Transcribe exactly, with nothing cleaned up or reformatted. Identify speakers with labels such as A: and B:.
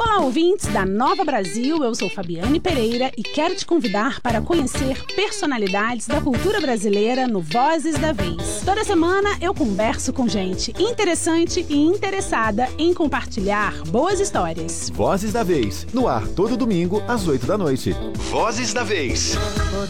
A: Olá, ouvintes da Nova Brasil, eu sou Fabiane Pereira e quero te convidar para conhecer personalidades da cultura brasileira no Vozes da Vez. Toda semana eu converso com gente interessante e interessada em compartilhar boas histórias.
B: Vozes da Vez, no ar todo domingo às oito da noite.
C: Vozes da Vez.